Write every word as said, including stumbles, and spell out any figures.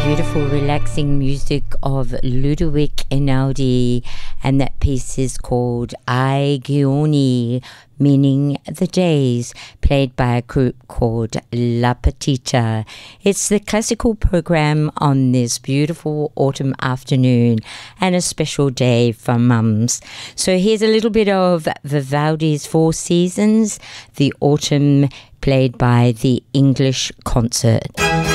beautiful, relaxing music of Ludovic Einaudi, and that piece is called Ai Giorni, meaning the days, played by a group called La Petita. It's the classical program on this beautiful autumn afternoon and a special day for mums. So here's a little bit of Vivaldi's Four Seasons, the autumn, played by the English Concert.